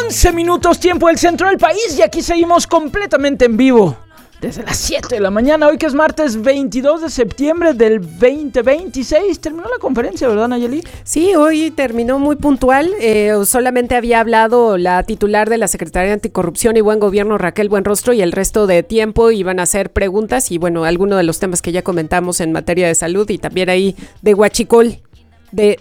11 minutos tiempo del centro del país y aquí seguimos completamente en vivo desde las 7 de la mañana, hoy que es martes 22 de septiembre del 2026. Terminó la conferencia, ¿verdad, Nayeli? Sí, hoy terminó muy puntual. Solamente había hablado la titular de la Secretaría de Anticorrupción y Buen Gobierno, Raquel Buenrostro, y el resto de tiempo iban a hacer preguntas y bueno, algunos de los temas que ya comentamos en materia de salud y también ahí de huachicol. De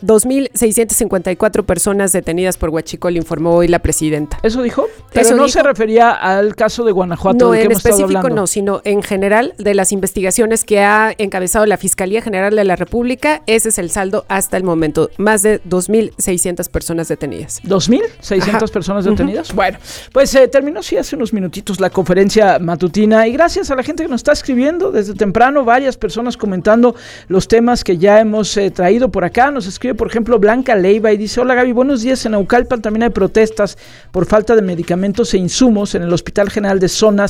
2,654 personas detenidas por huachicol, informó hoy la presidenta. ¿Eso dijo? Pero no se refería al caso de Guanajuato. No, del que en hemos estado específico hablando. no, sino en general de las investigaciones que ha encabezado la Fiscalía General de la República. Ese es el saldo hasta el momento. Más de 2,600 personas detenidas. ¿2,600 personas detenidas? Bueno, pues terminó sí hace unos minutitos la conferencia matutina y gracias a la gente que nos está escribiendo desde temprano, varias personas comentando los temas que ya hemos traído por acá. Nos escribe, por ejemplo, Blanca Leiva y dice: hola Gaby, buenos días. En Naucalpan también hay protestas por falta de medicamentos e insumos en el Hospital General de Zona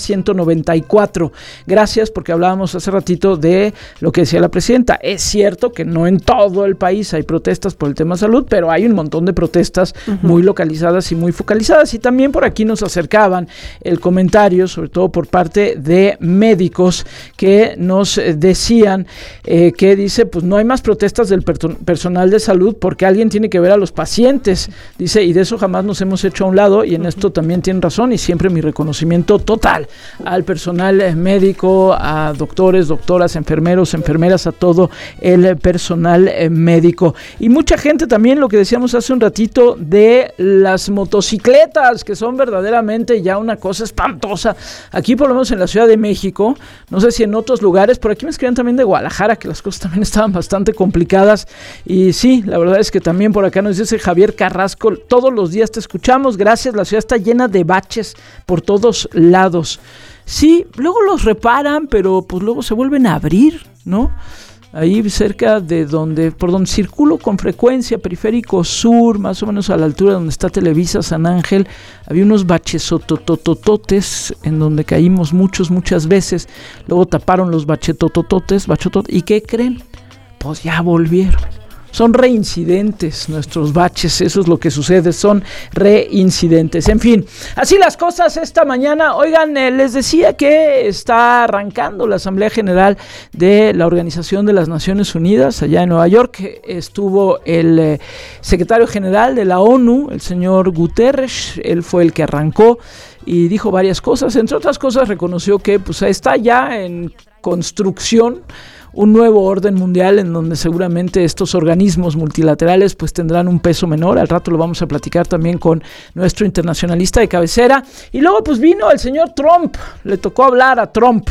194. Gracias, porque hablábamos hace ratito de lo que decía la presidenta. Es cierto que no en todo el país hay protestas por el tema de salud, pero hay un montón de protestas muy localizadas y muy focalizadas. Y también por aquí nos acercaban el comentario, sobre todo por parte de médicos, que nos decían que dice, pues no hay más protestas del personal de salud porque alguien tiene que ver a los pacientes, dice, y de eso jamás nos hemos hecho a un lado, y en esto también tienen razón, y siempre mi reconocimiento total al personal médico, a doctores, doctoras, enfermeros, enfermeras, a todo el personal médico. Y mucha gente también, lo que decíamos hace un ratito de las motocicletas, que son verdaderamente ya una cosa espantosa, aquí por lo menos en la Ciudad de México, no sé si en otros lugares, por aquí me escribían también de Guadalajara, que las cosas también estaban bastante complicadas. Y sí, la verdad es que también por acá nos dice Javier Carrasco, todos los días te escuchamos, gracias, la ciudad está llena de baches por todos lados. Sí, luego los reparan, pero pues luego se vuelven a abrir, ¿no? Ahí cerca de por donde circulo con frecuencia, Periférico Sur, más o menos a la altura donde está Televisa San Ángel, había unos bachesototototes en donde caímos muchas veces, luego taparon los bachetotototes, ¿y qué creen? Pues ya volvieron. Son reincidentes nuestros baches, eso es lo que sucede, son reincidentes. En fin, así las cosas esta mañana. Oigan, les decía que está arrancando la Asamblea General de la Organización de las Naciones Unidas allá en Nueva York. Estuvo el secretario general de la ONU, el señor Guterres, él fue el que arrancó y dijo varias cosas. Entre otras cosas reconoció que pues está ya en construcción un nuevo orden mundial en donde seguramente estos organismos multilaterales pues tendrán un peso menor. Al rato lo vamos a platicar también con nuestro internacionalista de cabecera. Y luego pues vino el señor Trump, le tocó hablar a Trump.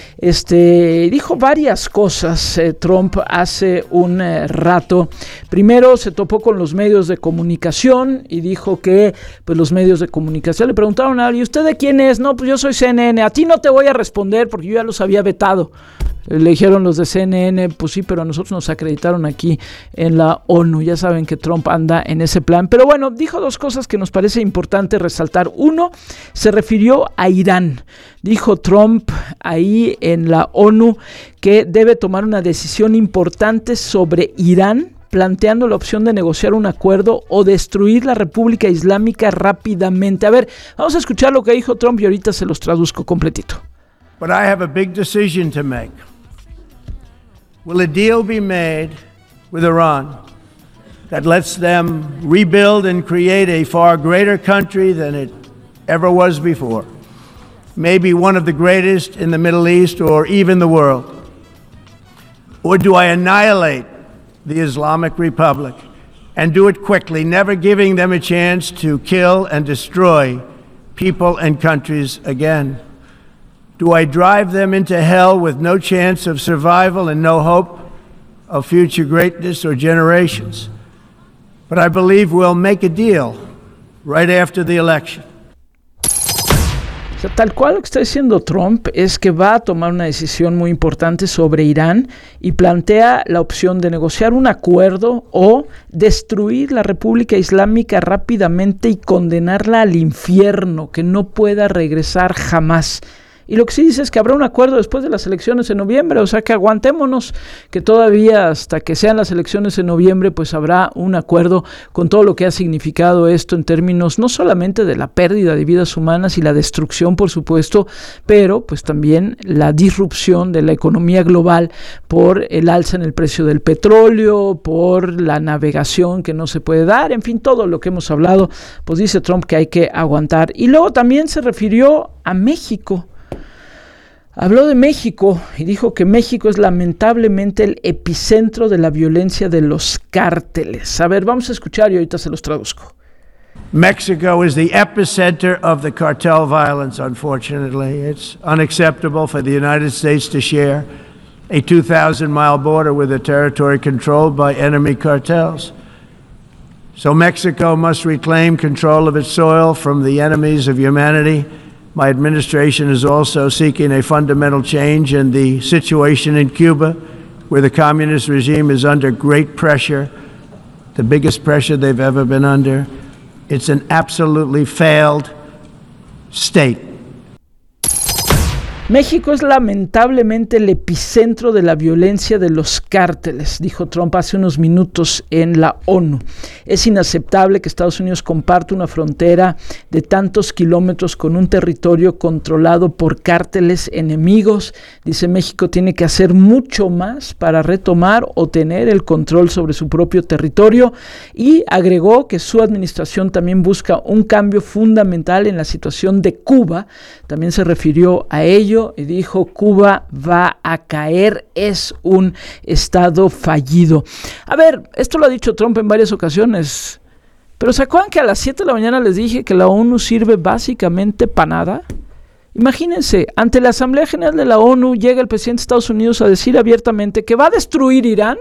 Dijo varias cosas Trump hace un rato. Primero se topó con los medios de comunicación y dijo que pues los medios de comunicación le preguntaron a él: ¿y usted de quién es? No, pues yo soy CNN, a ti no te voy a responder porque yo ya los había vetado. Le dijeron los de CNN, pues sí, pero a nosotros nos acreditaron aquí en la ONU. Ya saben que Trump anda en ese plan. Pero bueno, dijo dos cosas que nos parece importante resaltar. Uno, se refirió a Irán. Dijo Trump ahí en la ONU que debe tomar una decisión importante sobre Irán, planteando la opción de negociar un acuerdo o destruir la República Islámica rápidamente. A ver, vamos a escuchar lo que dijo Trump y ahorita se los traduzco completito. But I have a big decision to make. Will a deal be made with Iran that lets them rebuild and create a far greater country than it ever was before? Maybe one of the greatest in the Middle East or even the world. Or do I annihilate the Islamic Republic and do it quickly, never giving them a chance to kill and destroy people and countries again? Do I drive them into hell with no chance of survival and no hope of future greatness or generations? But I believe we'll make a deal right after the election. O sea, tal cual lo que está diciendo Trump es que va a tomar una decisión muy importante sobre Irán y plantea la opción de negociar un acuerdo o destruir la República Islámica rápidamente y condenarla al infierno, que no pueda regresar jamás. Y lo que sí dice es que habrá un acuerdo después de las elecciones en noviembre, o sea que aguantémonos, que todavía hasta que sean las elecciones en noviembre, pues habrá un acuerdo con todo lo que ha significado esto en términos no solamente de la pérdida de vidas humanas y la destrucción, por supuesto, pero pues también la disrupción de la economía global por el alza en el precio del petróleo, por la navegación que no se puede dar, en fin, todo lo que hemos hablado, pues dice Trump que hay que aguantar. Y luego también se refirió a México. Habló de México y dijo que México es lamentablemente el epicentro de la violencia de los cárteles. A ver, vamos a escuchar y ahorita se los traduzco. Mexico is the epicenter of the cartel violence, unfortunately. It's unacceptable for the United States to share a 2,000-mile border with a territory controlled by enemy cartels. So Mexico must reclaim control of its soil from the enemies of humanity. My administration is also seeking a fundamental change in the situation in Cuba, where the communist regime is under great pressure, the biggest pressure they've ever been under. It's an absolutely failed state. México es lamentablemente el epicentro de la violencia de los cárteles, dijo Trump hace unos minutos en la ONU. Es inaceptable que Estados Unidos comparta una frontera de tantos kilómetros con un territorio controlado por cárteles enemigos. Dice, México tiene que hacer mucho más para retomar o tener el control sobre su propio territorio, y agregó que su administración también busca un cambio fundamental en la situación de Cuba. También se refirió a ello y dijo, Cuba va a caer, es un estado fallido. A ver, esto lo ha dicho Trump en varias ocasiones, pero ¿se acuerdan que a las 7 de la mañana les dije que la ONU sirve básicamente para nada? Imagínense, ante la Asamblea General de la ONU llega el presidente de Estados Unidos a decir abiertamente que va a destruir Irán,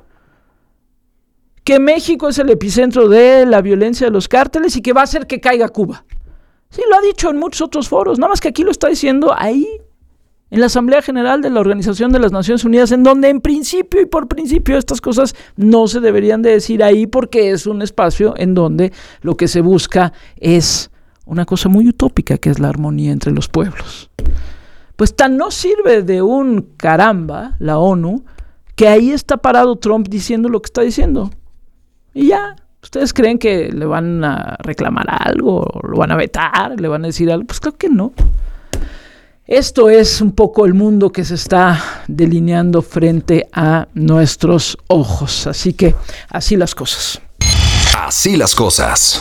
que México es el epicentro de la violencia de los cárteles y que va a hacer que caiga Cuba. Sí, lo ha dicho en muchos otros foros, nada más que aquí lo está diciendo ahí, en la Asamblea General de la Organización de las Naciones Unidas, en donde en principio y por principio estas cosas no se deberían de decir ahí, porque es un espacio en donde lo que se busca es una cosa muy utópica, que es la armonía entre los pueblos. Pues tan no sirve de un caramba la ONU, que ahí está parado Trump diciendo lo que está diciendo. Y ya. ¿Ustedes creen que le van a reclamar algo? ¿Lo van a vetar? ¿Le van a decir algo? Pues claro que no. Esto es un poco el mundo que se está delineando frente a nuestros ojos. Así que así las cosas. Así las cosas.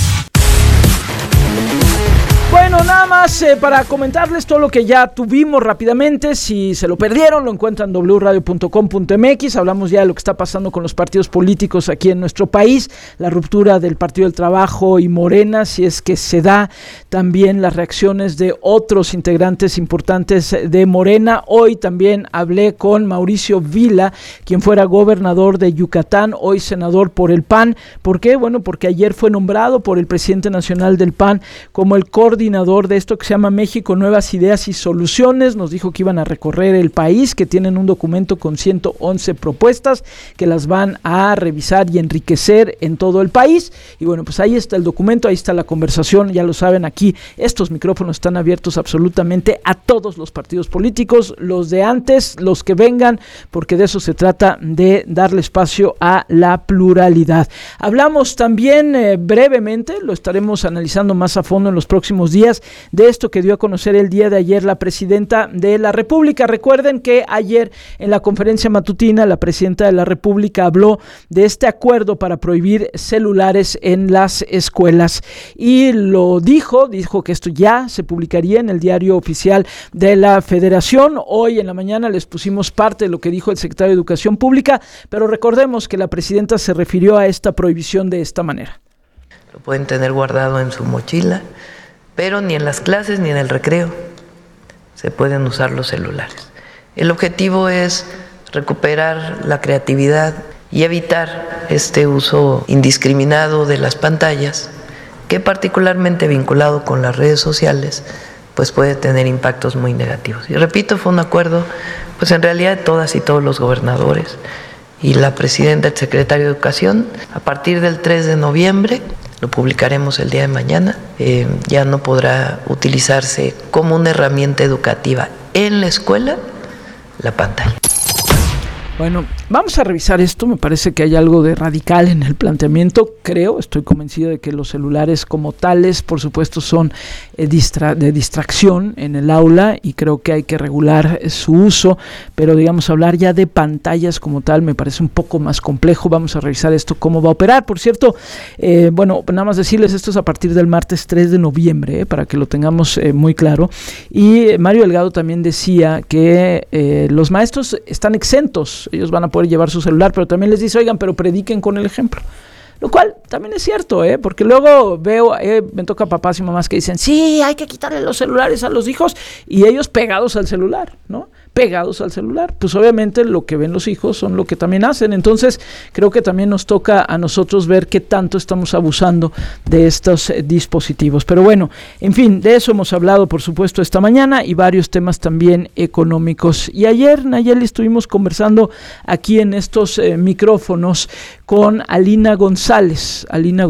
Bueno, nada más para comentarles todo lo que ya tuvimos rápidamente. Si se lo perdieron, lo encuentran en wradio.com.mx. Hablamos ya de lo que está pasando con los partidos políticos aquí en nuestro país, la ruptura del Partido del Trabajo y Morena, si es que se da, también las reacciones de otros integrantes importantes de Morena. Hoy también hablé con Mauricio Vila, quien fuera gobernador de Yucatán, hoy senador por el PAN. ¿Por qué? Bueno, porque ayer fue nombrado por el presidente nacional del PAN como el coordinador de esto que se llama México Nuevas Ideas y Soluciones. Nos dijo que iban a recorrer el país, que tienen un documento con 111 propuestas, que las van a revisar y enriquecer en todo el país. Y bueno, pues ahí está el documento, ahí está la conversación, ya lo saben, aquí estos micrófonos están abiertos absolutamente a todos los partidos políticos, los de antes, los que vengan, porque de eso se trata, de darle espacio a la pluralidad. Hablamos también brevemente, lo estaremos analizando más a fondo en los próximos días, de esto que dio a conocer el día de ayer la presidenta de la República. Recuerden que ayer en la conferencia matutina la presidenta de la República habló de este acuerdo para prohibir celulares en las escuelas y lo dijo que esto ya se publicaría en el diario oficial de la Federación. Hoy en la mañana les pusimos parte de lo que dijo el secretario de Educación Pública, pero recordemos que la presidenta se refirió a esta prohibición de esta manera. Lo pueden tener guardado en su mochila, pero ni en las clases ni en el recreo se pueden usar los celulares. El objetivo es recuperar la creatividad y evitar este uso indiscriminado de las pantallas, que particularmente vinculado con las redes sociales, pues puede tener impactos muy negativos. Y repito, fue un acuerdo, pues en realidad de todas y todos los gobernadores y la presidenta, el secretario de Educación. A partir del 3 de noviembre, lo publicaremos el día de mañana, ya no podrá utilizarse como una herramienta educativa en la escuela la pantalla. Bueno, vamos a revisar esto. Me parece que hay algo de radical en el planteamiento. Estoy convencido de que los celulares como tales, por supuesto, son de distracción en el aula, y creo que hay que regular su uso, pero digamos, hablar ya de pantallas como tal me parece un poco más complejo. Vamos a revisar esto, cómo va a operar. Por cierto, bueno, nada más decirles, esto es a partir del martes 3 de noviembre, para que lo tengamos muy claro. Y Mario Delgado también decía que los maestros están exentos. Ellos van a poder llevar su celular, pero también les dice, oigan, pero prediquen con el ejemplo. Lo cual también es cierto, porque luego veo, me toca papás y mamás que dicen, sí, hay que quitarle los celulares a los hijos, y ellos pegados al celular, ¿no? Pegados al celular. Pues obviamente lo que ven los hijos son lo que también hacen. Entonces creo que también nos toca a nosotros ver qué tanto estamos abusando de estos dispositivos. Pero bueno, en fin, de eso hemos hablado, por supuesto, esta mañana, y varios temas también económicos. Y ayer, Nayeli, estuvimos conversando aquí en estos micrófonos con Alina González,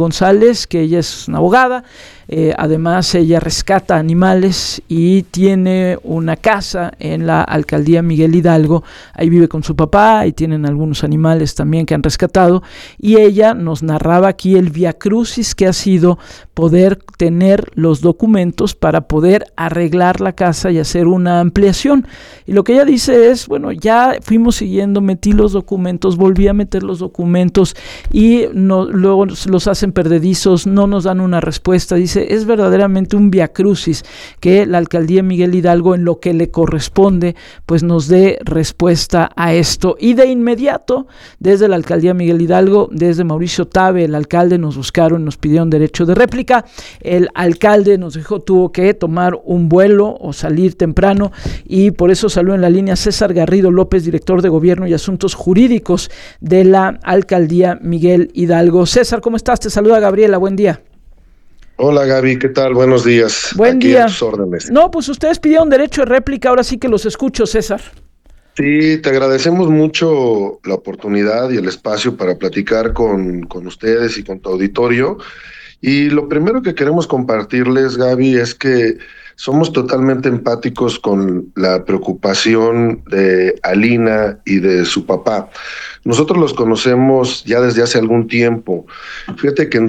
que ella es una abogada. Además, ella rescata animales y tiene una casa en la alcaldía Miguel Hidalgo. Ahí vive con su papá y tienen algunos animales también que han rescatado. Y ella nos narraba aquí el viacrucis que ha sido poder tener los documentos para poder arreglar la casa y hacer una ampliación. Y lo que ella dice es, bueno, ya fuimos siguiendo, metí los documentos, volví a meter los documentos y luego los hacen perdedizos, no nos dan una respuesta. Dice, es verdaderamente un viacrucis que la alcaldía Miguel Hidalgo, en lo que le corresponde, pues nos dé respuesta a esto. Y de inmediato, desde la alcaldía Miguel Hidalgo, desde Mauricio Tabe, el alcalde, nos buscaron, nos pidieron derecho de réplica. El alcalde nos dijo, tuvo que tomar un vuelo o salir temprano, y por eso salió en la línea César Garrido López, director de Gobierno y Asuntos Jurídicos de la alcaldía Miguel Hidalgo. César, ¿cómo estás? Te saluda Gabriela, buen día. Hola Gaby, ¿qué tal? Buenos días. Buen día. A tus órdenes. No, pues ustedes pidieron derecho de réplica, ahora sí que los escucho, César. Sí, te agradecemos mucho la oportunidad y el espacio para platicar con ustedes y con tu auditorio. Y lo primero que queremos compartirles, Gaby, es que somos totalmente empáticos con la preocupación de Alina y de su papá. Nosotros los conocemos ya desde hace algún tiempo. Fíjate que en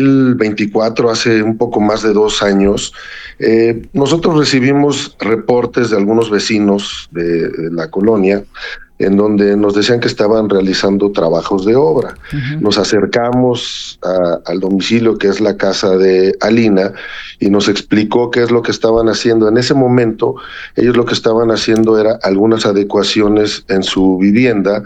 2024, hace un poco más de 2 años, nosotros recibimos reportes de algunos vecinos de la colonia, en donde nos decían que estaban realizando trabajos de obra. Uh-huh. Nos acercamos al domicilio, que es la casa de Alina, y nos explicó qué es lo que estaban haciendo. En ese momento, ellos lo que estaban haciendo era algunas adecuaciones en su vivienda,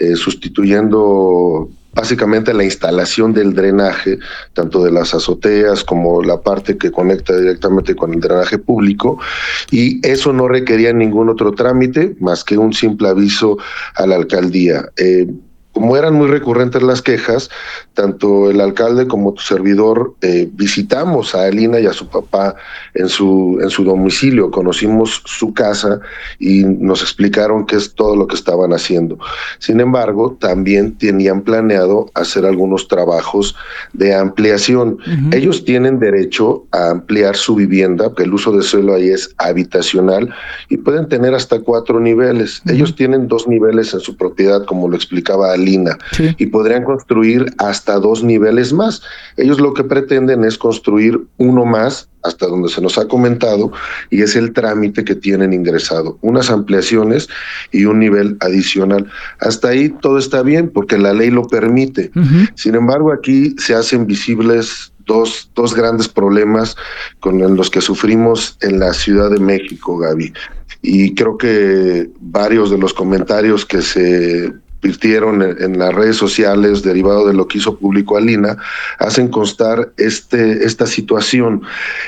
sustituyendo básicamente la instalación del drenaje, tanto de las azoteas como la parte que conecta directamente con el drenaje público, y eso no requería ningún otro trámite más que un simple aviso a la alcaldía. Como eran muy recurrentes las quejas, tanto el alcalde como tu servidor visitamos a Alina y a su papá en su domicilio, conocimos su casa y nos explicaron qué es todo lo que estaban haciendo. Sin embargo, también tenían planeado hacer algunos trabajos de ampliación. Uh-huh. Ellos tienen derecho a ampliar su vivienda, porque el uso de suelo ahí es habitacional, y pueden tener hasta 4 niveles. Uh-huh. Ellos tienen 2 niveles en su propiedad, como lo explicaba Alina. Sí. Y podrían construir hasta 2 niveles más. Ellos lo que pretenden es construir uno más, hasta donde se nos ha comentado, y es el trámite que tienen ingresado, unas ampliaciones y un nivel adicional. Hasta ahí todo está bien, porque la ley lo permite. Uh-huh. Sin embargo, aquí se hacen visibles dos grandes problemas con los que sufrimos en la Ciudad de México, Gaby. Y creo que varios de los comentarios que se virtieron en las redes sociales, derivado de lo que hizo público Alina, hacen constar esta situación.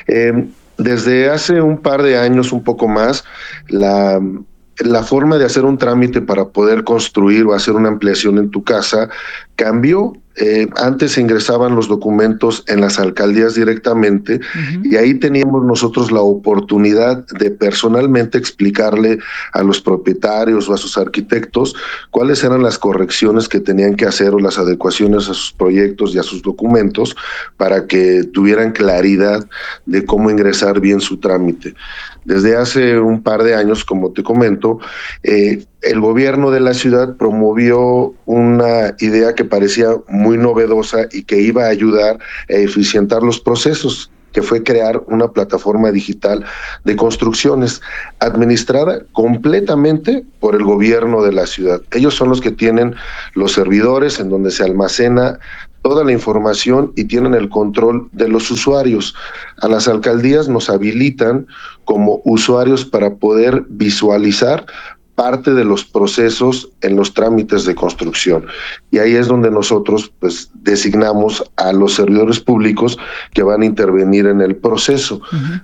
Desde hace un par de años, un poco más, la forma de hacer un trámite para poder construir o hacer una ampliación en tu casa cambió Antes se ingresaban los documentos en las alcaldías directamente y ahí teníamos nosotros la oportunidad de personalmente explicarle a los propietarios o a sus arquitectos cuáles eran las correcciones que tenían que hacer o las adecuaciones a sus proyectos y a sus documentos para que tuvieran claridad de cómo ingresar bien su trámite. Desde hace un par de años, como te comento, el gobierno de la ciudad promovió una idea que parecía muy novedosa y que iba a ayudar a eficientar los procesos, que fue crear una plataforma digital de construcciones administrada completamente por el gobierno de la ciudad. Ellos son los que tienen los servidores en donde se almacena toda la información y tienen el control de los usuarios. A las alcaldías nos habilitan como usuarios para poder visualizar parte de los procesos en los trámites de construcción. Y ahí es donde nosotros pues designamos a los servidores públicos que van a intervenir en el proceso.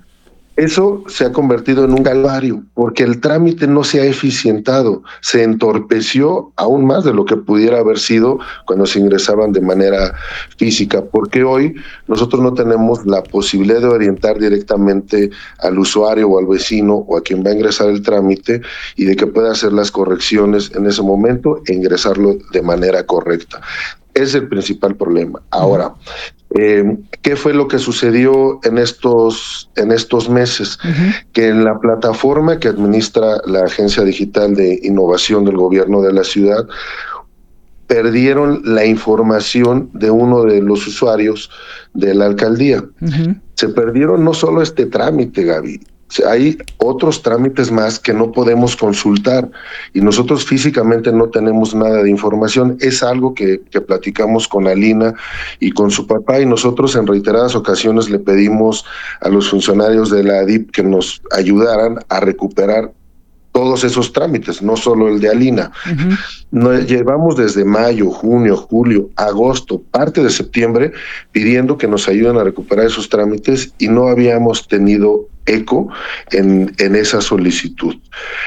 Eso se ha convertido en un calvario, porque el trámite no se ha eficientado, se entorpeció aún más de lo que pudiera haber sido cuando se ingresaban de manera física, porque hoy nosotros no tenemos la posibilidad de orientar directamente al usuario o al vecino o a quien va a ingresar el trámite y de que pueda hacer las correcciones en ese momento e ingresarlo de manera correcta. Es el principal problema. Ahora, ¿qué fue lo que sucedió en estos meses? Que en la plataforma que administra la Agencia Digital de Innovación del Gobierno de la Ciudad, perdieron la información de uno de los usuarios de la alcaldía. Se perdieron no solo este trámite, Gaby. Hay otros trámites más que no podemos consultar y nosotros físicamente no tenemos nada de información. Es algo que platicamos con Alina y con su papá, y nosotros en reiteradas ocasiones le pedimos a los funcionarios de la ADIP que nos ayudaran a recuperar todos esos trámites, no solo el de Alina. Nos llevamos desde mayo, junio, julio, agosto, parte de septiembre, pidiendo que nos ayuden a recuperar esos trámites y no habíamos tenido eco en esa solicitud.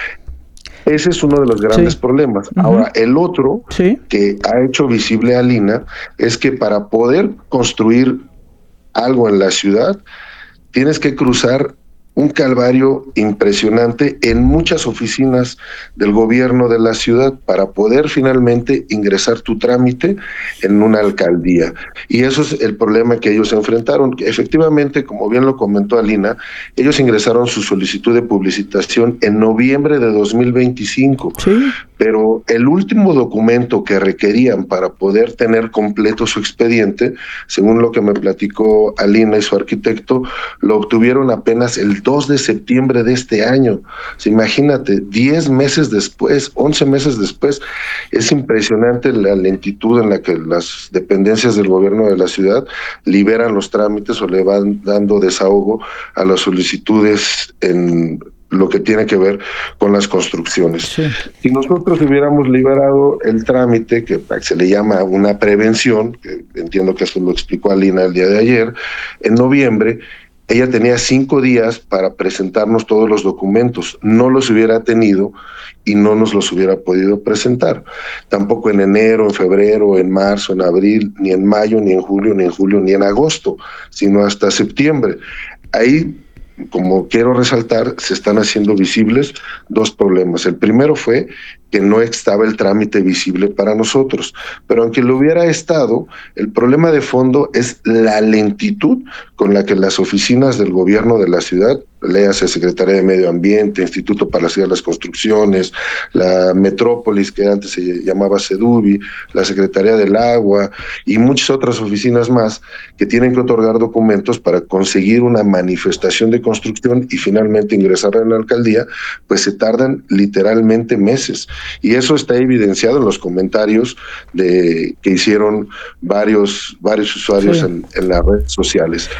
Ese es uno de los grandes problemas. Ahora, el otro que ha hecho visible a Alina es que para poder construir algo en la ciudad, tienes que cruzar un calvario impresionante en muchas oficinas del gobierno de la ciudad para poder finalmente ingresar tu trámite en una alcaldía. Y eso es el problema que ellos enfrentaron. Efectivamente, como bien lo comentó Alina, ellos ingresaron su solicitud de publicitación en noviembre de 2025. Pero el último documento que requerían para poder tener completo su expediente, según lo que me platicó Alina y su arquitecto, lo obtuvieron apenas el 2 de septiembre de este año. O sea, imagínate, 10 meses después, 11 meses después. Es impresionante la lentitud en la que las dependencias del gobierno de la ciudad liberan los trámites o le van dando desahogo a las solicitudes en lo que tiene que ver con las construcciones. Si nosotros hubiéramos liberado el trámite, que se le llama una prevención, que entiendo que eso lo explicó Alina el día de ayer, en noviembre, ella tenía 5 días para presentarnos todos los documentos. No los hubiera tenido y no nos los hubiera podido presentar. Tampoco en enero, en febrero, en marzo, en abril, ni en mayo, ni en julio, ni en julio, ni en agosto, sino hasta septiembre. Ahí, como quiero resaltar, se están haciendo visibles 2 problemas. El primero fue que no estaba el trámite visible para nosotros, pero aunque lo hubiera estado, el problema de fondo es la lentitud con la que las oficinas del gobierno de la ciudad, léase Secretaría de Medio Ambiente, Instituto para las Construcciones, la Metrópolis, que antes se llamaba Sedubi, la Secretaría del Agua y muchas otras oficinas más que tienen que otorgar documentos para conseguir una manifestación de construcción y finalmente ingresar en la alcaldía, pues se tardan literalmente meses. Y eso está evidenciado en los comentarios que hicieron varios usuarios en las redes sociales.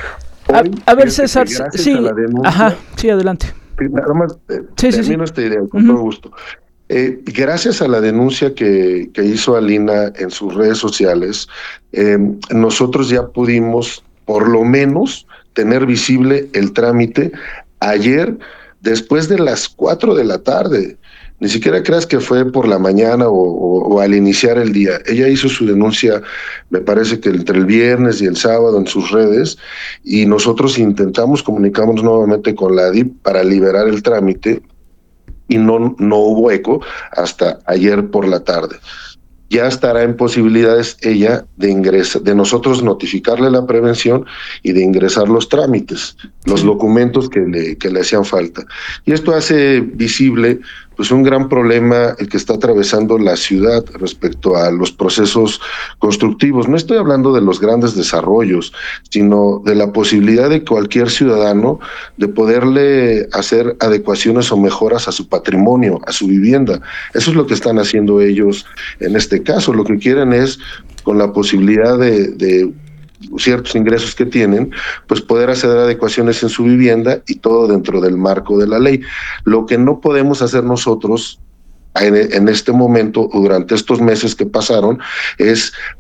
A ver, César, sí, adelante. Nada más termino esta idea, con todo gusto. Gracias a la denuncia que hizo Alina en sus redes sociales, nosotros ya pudimos, por lo menos, tener visible el trámite ayer, después de las 4 de la tarde. Ni siquiera creas que fue por la mañana o al iniciar el día. Ella hizo su denuncia, me parece que entre el viernes y el sábado en sus redes, y nosotros intentamos comunicarnos nuevamente con la DIP para liberar el trámite, y no hubo eco hasta ayer por la tarde. Ya estará en posibilidades ella de nosotros notificarle la prevención y de ingresar los trámites, los documentos que le hacían falta. Y esto hace visible pues un gran problema que está atravesando la ciudad respecto a los procesos constructivos. No estoy hablando de los grandes desarrollos, sino de la posibilidad de cualquier ciudadano de poderle hacer adecuaciones o mejoras a su patrimonio, a su vivienda. Eso es lo que están haciendo ellos en este caso. Lo que quieren es, con la posibilidad de ciertos ingresos que tienen, pues poder hacer adecuaciones en su vivienda, y todo dentro del marco de la ley. Lo que no podemos hacer nosotros en este momento o durante estos meses que pasaron es